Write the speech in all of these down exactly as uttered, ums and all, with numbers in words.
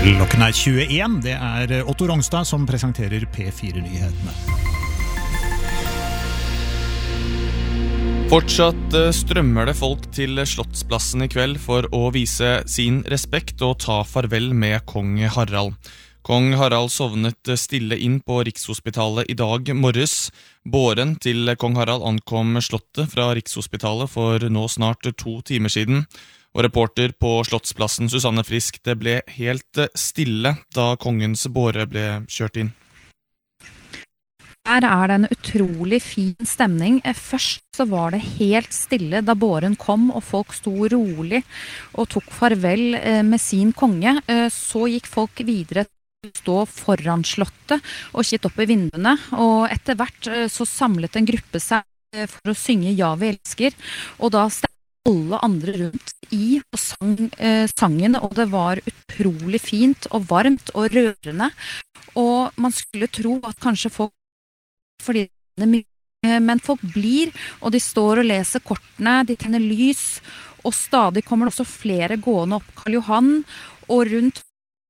Klokken er tjueen, det er Otto Rongstad som presenterer P fire-nyhetene. Fortsatt strømmer det folk til Slottsplassen i kveld for å vise sin respekt og ta farvel med kong Harald. Kong Harald sovnet stille inn på Rikshospitalet i dag morges. Båren til kong Harald ankom Slottet fra Rikshospitalet for nå snart to timer siden. Og reporter på Slottsplassen, Susanne Frisk, det ble helt stille da kongens båre ble kjørt inn. Her er det en utrolig fin stemning. Først så var det helt stille da båren kom, og folk sto rolig og tok farvel med sin konge. Så gikk folk videre til å stå foran slottet og kitt opp i vinduene, og etter hvert så samlet en gruppe seg for å synge Ja, vi elsker, og da stemte alle andre rundt i og sang eh, sangen, og det var utrolig fint og varmt og rørende, og man skulle tro at kanskje folk fordi det er mye, men folk blir, og de står og leser kortene, de tenner lys, og stadig kommer det også flere gående opp Karl Johan og rundt.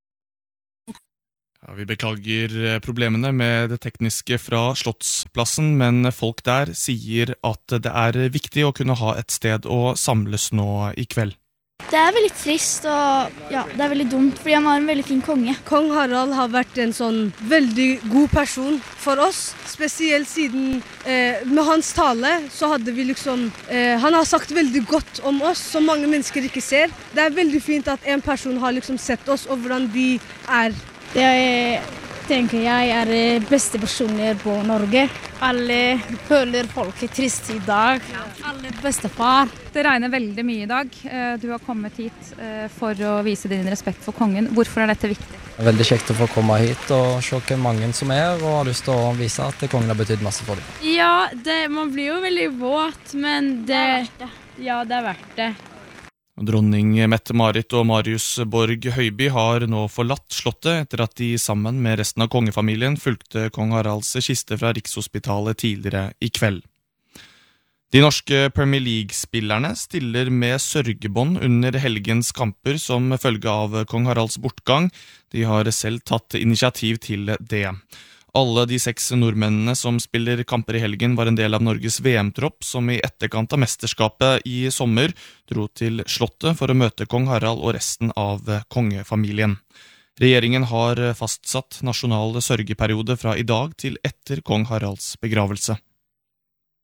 Ja, vi beklager problemene med det tekniske fra Slottsplassen, men folk der sier at det er viktig å kunne ha et sted å samles nå i kveld. Det er veldig trist, og ja, det er veldig dumt, fordi han har en veldig fin konge. Kong Harald har vært en sånn veldig god person for oss, spesielt siden eh, med hans tale så hadde vi liksom, eh, han har sagt veldig godt om oss, som mange mennesker ikke ser. Det er veldig fint at en person har liksom sett oss, og hvordan vi er. Det er, tenker jeg er det beste personer på Norge. Alle føler folk er trist i dag. Alle bestefar. Det regner veldig mye i dag. Du har kommet hit for å vise din respekt for kongen. Hvorfor er dette viktig? Det er veldig kjekt å få komme hit og se hvor mange som er, og har lyst til å vise at kongen har betydd masse for dem. Ja, det, man blir jo veldig våt, men det, ja, det er verdt det. Dronning Mette-Marit og Marius Borg Høiby har nå forlatt slottet etter at de sammen med resten av kongefamilien fulgte kong Haralds kiste fra Rikshospitalet tidligere i kveld. De norske Premier League-spillerne stiller med sørgebånd under helgens kamper som følge av kong Haralds bortgang. De har selv tatt initiativ til det. Alle de seks nordmennene som spiller kamper i helgen var en del av Norges V M-tropp, som i etterkant av mesterskapet i sommer dro til slottet for å møte kong Harald og resten av kongefamilien. Regjeringen har fastsatt nasjonal sørgeperiode fra i dag til etter kong Haralds begravelse.